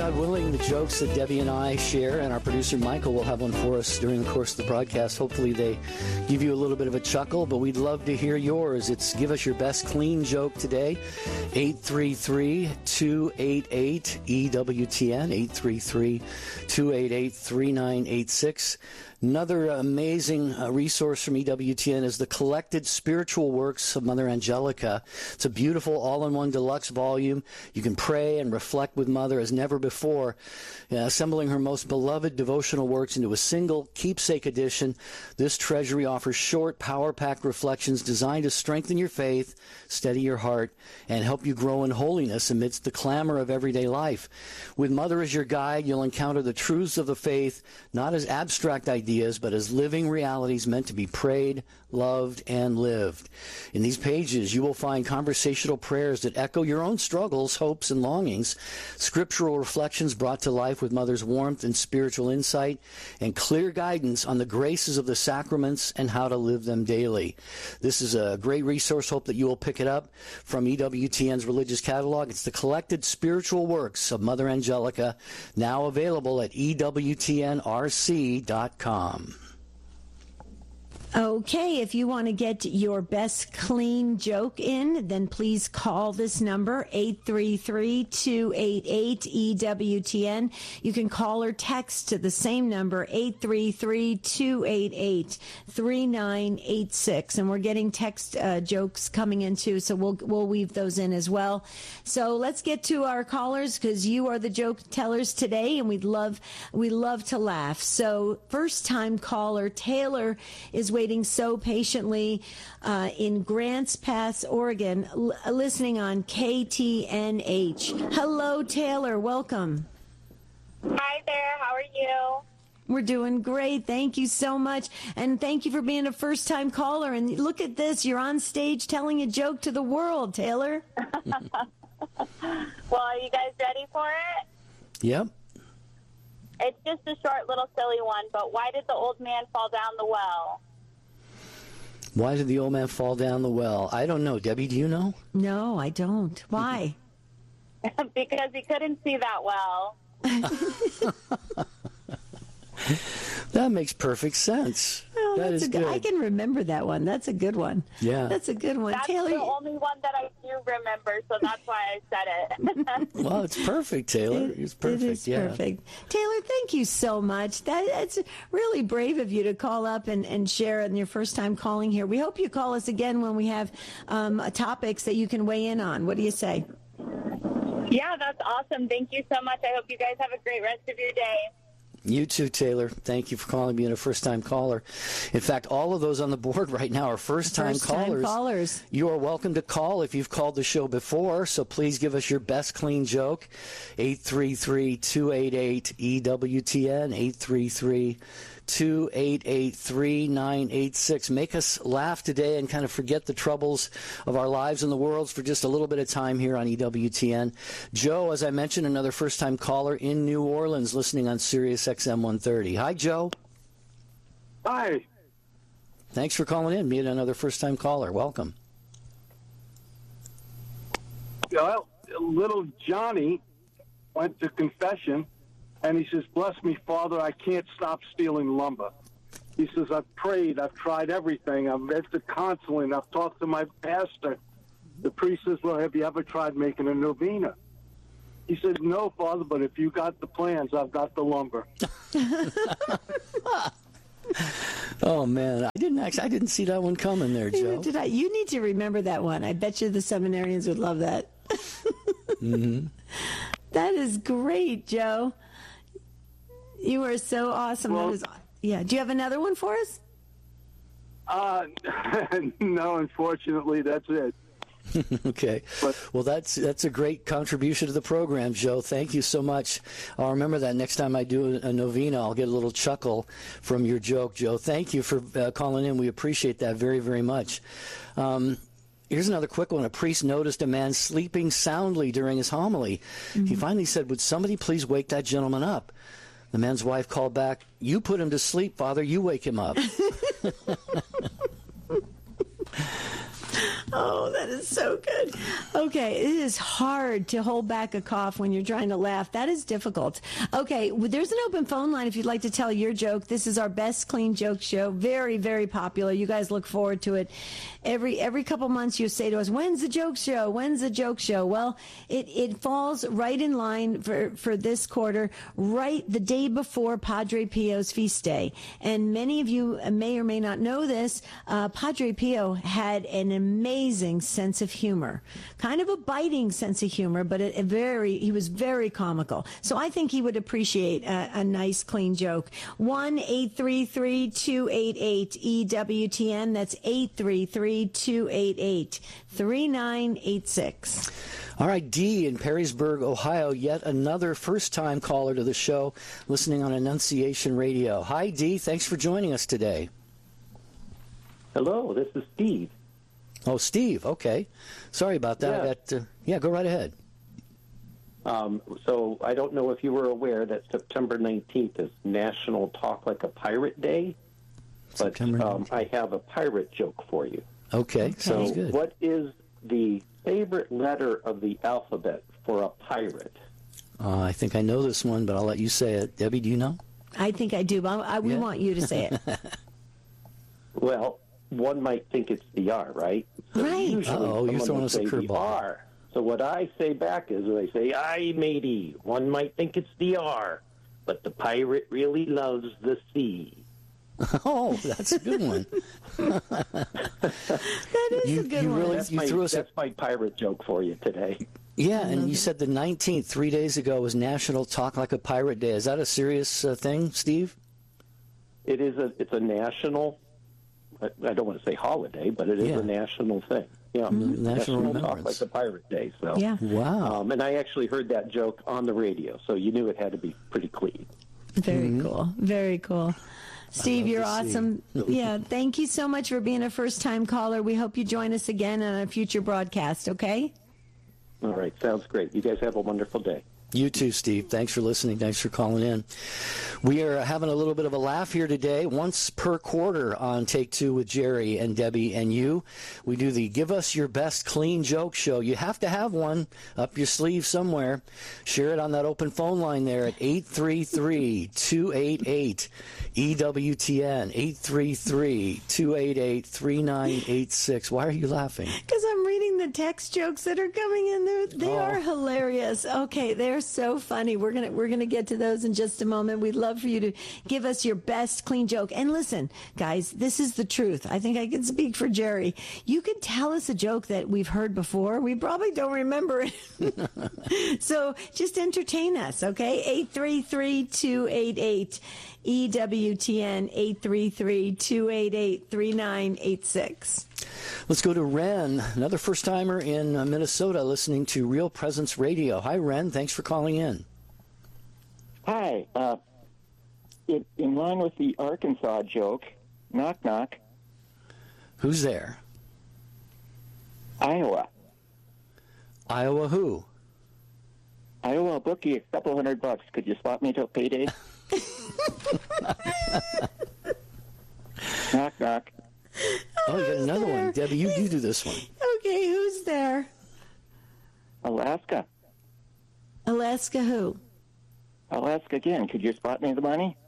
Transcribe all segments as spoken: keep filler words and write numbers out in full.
God willing, the jokes that Debbie and I share, and our producer Michael will have one for us during the course of the broadcast. Hopefully they give you a little bit of a chuckle, but we'd love to hear yours. It's give us your best clean joke today. eight three three, two eight eight, E W T N, eight three three, two eight eight, three nine eight six. Another amazing uh, resource from E W T N is the Collected Spiritual Works of Mother Angelica. It's a beautiful all-in-one deluxe volume. You can pray and reflect with Mother as never before, uh, assembling her most beloved devotional works into a single keepsake edition. This treasury offers short, power-packed reflections designed to strengthen your faith, steady your heart, and help you grow in holiness amidst the clamor of everyday life. With Mother as your guide, you'll encounter the truths of the faith, not as abstract ideas, Ideas, but as living realities meant to be prayed, loved, and lived. In these pages, you will find conversational prayers that echo your own struggles, hopes, and longings, scriptural reflections brought to life with Mother's warmth and spiritual insight, and clear guidance on the graces of the sacraments and how to live them daily. This is a great resource. Hope that you will pick it up from E W T N's religious catalog. It's the Collected Spiritual Works of Mother Angelica, now available at E W T N R C dot com. Okay, if you want to get your best clean joke in, then please call this number, eight three three, two eight eight, E W T N. You can call or text to the same number, eight three three, two eight eight, three nine eight six. And we're getting text uh, jokes coming in too, so we'll we'll weave those in as well. So let's get to our callers, because you are the joke tellers today, and we'd love we love to laugh. So first time caller Taylor is waiting so patiently uh, in Grants Pass, Oregon, l- listening on K T N H. Hello, Taylor. Welcome. Hi there. How are you? We're doing great. Thank you so much. And thank you for being a first-time caller. And look at this. You're on stage telling a joke to the world, Taylor. Well, are you guys ready for it? Yep. It's just a short little silly one, but why did the old man fall down the well? Why did the old man fall down the well? I don't know. Debbie, do you know? No, I don't. Why? Because he couldn't see that well. That makes perfect sense. Oh, that that's is a good, good. I can remember that one. That's a good one. Yeah. That's a good one. That's Taylor, the only one that I do remember, so that's why I said it. Well, it's perfect, Taylor. It, it's perfect. It is yeah. perfect. Taylor, thank you so much. That, that's really brave of you to call up and, and share in your first time calling here. We hope you call us again when we have um, topics that you can weigh in on. What do you say? Yeah, that's awesome. Thank you so much. I hope you guys have a great rest of your day. You too, Taylor. Thank you for calling, being a first-time caller. In fact, all of those on the board right now are first-time First-time callers. callers. You are welcome to call if you've called the show before, so please give us your best clean joke. eight three three, two eight eight, E W T N, eight three three, two eight eight, three nine eight six. Make us laugh today and kind of forget the troubles of our lives and the world's for just a little bit of time here on E W T N. Joe, as I mentioned, another first-time caller in New Orleans, listening on Sirius X M one thirty. Hi, Joe. Hi. Thanks for calling in. Being another first-time caller. Welcome. Well, little Johnny went to confession, and he says, "Bless me, Father, I can't stop stealing lumber." He says, "I've prayed, I've tried everything, I've been to counseling, I've talked to my pastor." The priest says, "Well, have you ever tried making a novena?" He says, "No, Father, but if you got the plans, I've got the lumber." Oh man, I didn't actually, I didn't see that one coming there, Joe. Did I? You need to remember that one. I bet you the seminarians would love that. Mm-hmm. That is great, Joe. You are so awesome. Well, that is, yeah. Do you have another one for us? Uh, no, unfortunately, that's it. Okay. But, well, that's that's a great contribution to the program, Joe. Thank you so much. I'll remember that next time I do a novena. I'll get a little chuckle from your joke, Joe. Thank you for uh, calling in. We appreciate that very, very much. Um, here's another quick one. A priest noticed a man sleeping soundly during his homily. Mm-hmm. He finally said, "Would somebody please wake that gentleman up?" The man's wife called back, "You put him to sleep, Father. You wake him up." Oh, that is so good. Okay, it is hard to hold back a cough when you're trying to laugh. That is difficult. Okay, well, there's an open phone line if you'd like to tell your joke. This is our Best Clean Joke Show. Very, very popular. You guys look forward to it. Every every couple months you say to us, when's the joke show? When's the joke show? Well, it, it falls right in line for, for this quarter, right the day before Padre Pio's feast day. And many of you may or may not know this. Uh, Padre Pio had an amazing sense of humor, kind of a biting sense of humor, but a, a very he was very comical. So I think he would appreciate a, a nice, clean joke. one eight three three two eight eight E W T N. That's eight three three two eight eight three nine eight six. All right, Dee in Perrysburg, Ohio, yet another first-time caller to the show, listening on Annunciation Radio. Hi, Dee. Thanks for joining us today. Hello, this is Steve. Oh, Steve. Okay. Sorry about that. Yeah, I got, uh, yeah go right ahead. Um, so I don't know if you were aware that September nineteenth is National Talk Like a Pirate Day, but September um, I have a pirate joke for you. Okay, sounds So good. what is the favorite letter of the alphabet for a pirate? Uh, I think I know this one, but I'll let you say it. Debbie, do you know? I think I do, but I, we Yeah. want you to say it. Well, one might think it's the R, right? So Right. Usually Uh-oh, you're someone throwing would us a say the curveball. R. So what I say back is I say, aye, matey, one might think it's the R, but the pirate really loves the C. Oh, that's a good one. That is You- a good you one. really- That's, You my, threw us a- that's my pirate joke for you today. Yeah, and you said the nineteenth, three days ago, was National Talk Like a Pirate Day. Is that a serious uh, thing, Steve? It is a it's a national. I I don't want to say holiday, but it is Yeah. a national thing. Yeah, National Talk Remembrance. Like a Pirate Day. So Yeah. Wow. um, and I actually heard that joke on the radio, so you knew it had to be pretty clean. Very cool. Very cool. Steve, love you're to see. awesome. Yeah, thank you so much for being a first-time caller. We hope you join us again on a future broadcast, okay? All right, sounds great. You guys have a wonderful day. You too, Steve. Thanks for listening. Thanks for calling in. We are having a little bit of a laugh here today. Once per quarter on Take Two with Jerry and Debbie and you, we do the Give Us Your Best Clean Joke Show. You have to have one up your sleeve somewhere. Share it on that open phone line there at eight three three two eight eight E W T N, eight three three two eight eight three nine eight six. Why are you laughing? Because I'm reading the text jokes that are coming in. They're, they Oh. are hilarious. Okay, they're so funny. We're gonna we're gonna get to those in just a moment. We'd love for you to give us your best clean joke. And listen, guys, this is the truth. I think I can speak for Jerry. You can tell us a joke that we've heard before. We probably don't remember it. So just entertain us, okay? eight three three two eight eight E W T N, eight three three two eight eight three nine eight six. Let's go to Ren, another first-timer in uh, Minnesota listening to Real Presence Radio. Hi, Ren. Thanks for calling in. Hi. Uh, it, in line with the Arkansas joke, knock, knock, Who's there? Iowa. Iowa who? Iowa bookie, a couple hundred bucks. Could you spot me till payday? Knock, knock. Oh, you got another one. Debbie, you, you do this one. Okay, who's there? Alaska. Alaska who? Alaska again. Could you spot me the money?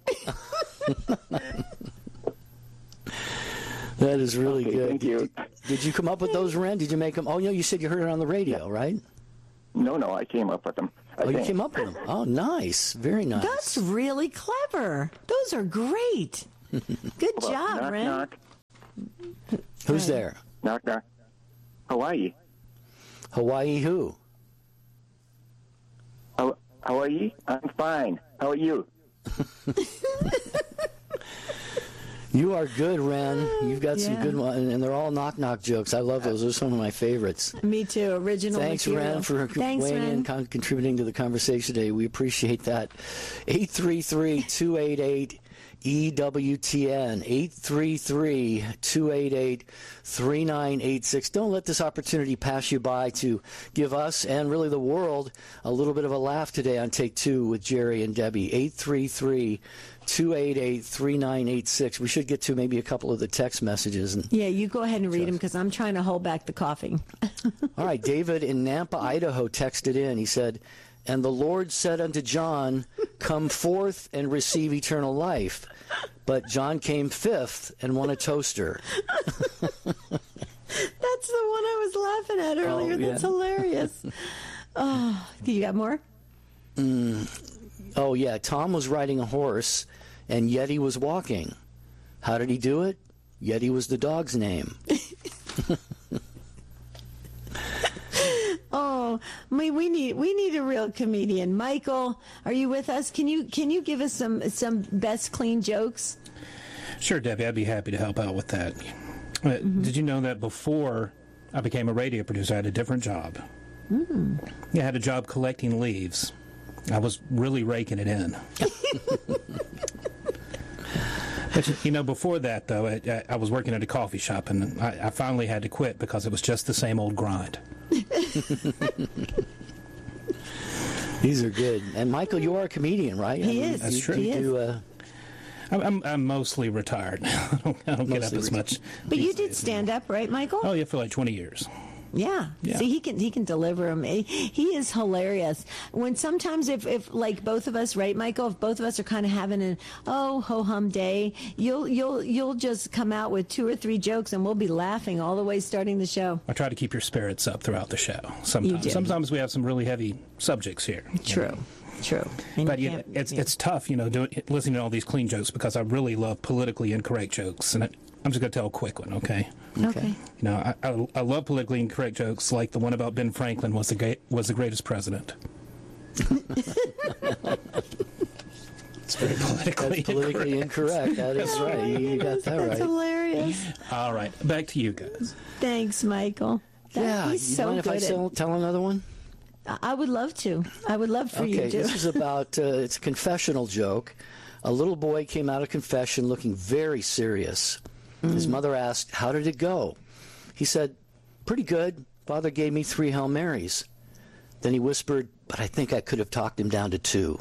That is really Okay, good. thank you. Did, did you come up with those, Ren? Did you make them? Oh, no, you said you heard it on the radio, right? No, no, I came up with them. I Oh, you think. came up with them. Oh, nice. Very nice. That's really clever. Those are great. Good Well, job, knock, Ren. knock, Who's there? knock, knock. Hawaii. Hawaii who? How, Hawaii? I'm fine. How are you? You are good, Ren. You've got some Yeah. good ones, and they're all knock-knock jokes. I love those. Those are some of my favorites. Me too. Original Thanks, material. Ren, for Thanks, weighing Ren. in, con- contributing to the conversation today. We appreciate that. eight three three two eight eight E W T N, eight three three, two eight eight, three nine eight six. Don't let this opportunity pass you by to give us and really the world a little bit of a laugh today on Take Two with Jerry and Debbie. eight three three, two eight eight, three nine eight six. We should get to maybe a couple of the text messages. And yeah, you go ahead and read them because I'm trying to hold back the coughing. All right, David in Nampa, Idaho texted in. He said, "And the Lord said unto John, come forth and receive eternal life. But John came fifth and won a toaster." That's the one I was laughing at earlier. Oh, yeah. That's hilarious. Oh, you got more? Mm. Oh, yeah. Tom was riding a horse, and Yeti was walking. How did he do it? Yeti was the dog's name. Oh, we, we need we need a real comedian. Michael, are you with us? Can you can you give us some some best clean jokes? Sure, Debbie. I'd be happy to help out with that. Uh, mm-hmm. Did you know that before I became a radio producer, I had a different job? Mm. Yeah, I had a job collecting leaves. I was really raking it in. But, you know, before that, though, I, I was working at a coffee shop, and I, I finally had to quit because it was just the same old grind. These are good. And Michael, you are a comedian, right? He I mean, is. That's you, true. You He do, is. uh, I'm, I'm, I'm mostly retired. I don't, I don't get up as much. But you did stand up, right, Michael? Oh, yeah, for like twenty years. Yeah. Yeah. See, he can he can deliver them. He is hilarious. When sometimes if, if like both of us, right, Michael, if both of us are kind of having an oh ho hum day, you'll you'll you'll just come out with two or three jokes and we'll be laughing all the way starting the show. I try to keep your spirits up throughout the show. Sometimes, You do. sometimes we have some really heavy subjects here. True. You know? True. And But you yeah, can't- it's yeah. it's tough, you know, doing listening to all these clean jokes because I really love politically incorrect jokes, and I, I'm just going to tell a quick one, okay? Okay. You know, I, I, I love politically incorrect jokes, like the one about Ben Franklin was the great, was the greatest president. It's very politically, That's politically incorrect. That is right. You, you got that That's right. hilarious. All right, back to you guys. Thanks, Michael. That, Yeah. he's You so mind if good I at- tell, tell another one? I would love to. I would love for Okay, you to. this is about, uh, it's a confessional joke. A little boy came out of confession looking very serious. Mm. His mother asked, how did it go? He said, pretty good. Father gave me three Hail Marys. Then he whispered, but I think I could have talked him down to two.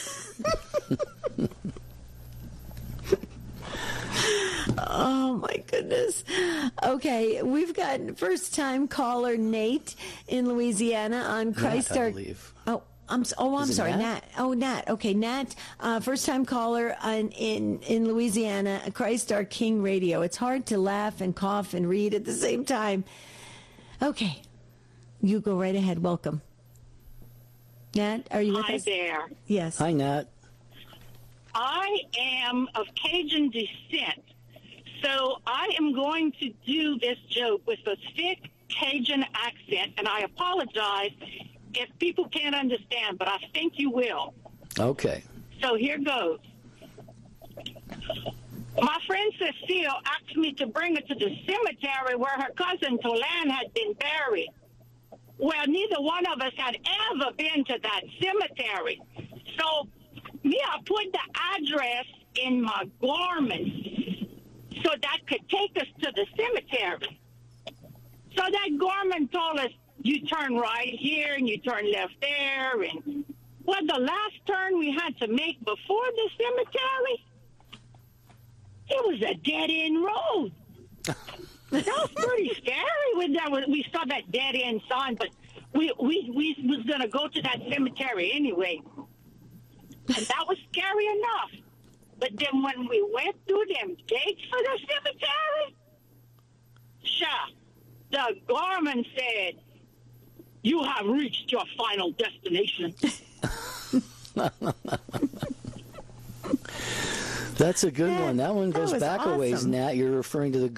Oh, my goodness. Okay, we've got first-time caller Nate in Louisiana on Christ Nat, I Our... believe. Oh, I'm s- oh, I'm Is it sorry, Nat? Nat. Oh, Nat. Okay, Nat, uh, first-time caller on, in in Louisiana, Christ Our King Radio. It's hard to laugh and cough and read at the same time. Okay, you go right ahead. Welcome, Nat. Are you with Hi us? there. Yes. Hi, Nat. I am of Cajun descent, so I am going to do this joke with a thick Cajun accent, and I apologize if people can't understand, but I think you will. Okay. So here goes. My friend Cecile asked me to bring her to the cemetery where her cousin Tolan had been buried. Well, neither one of us had ever been to that cemetery. So me, I put the address in my garment so that could take us to the cemetery. So that garment told us, you turn right here and you turn left there. And well, the last turn we had to make before the cemetery, it was a dead-end road. That was pretty scary when that was, we saw that dead-end sign, but we, we, we was going to go to that cemetery anyway. And that was scary enough. But then when we went through them gates for the cemetery, sha, the garment said, you have reached your final destination. That's a good That- one. That one that goes was back a ways, awesome. Nat. You're referring to the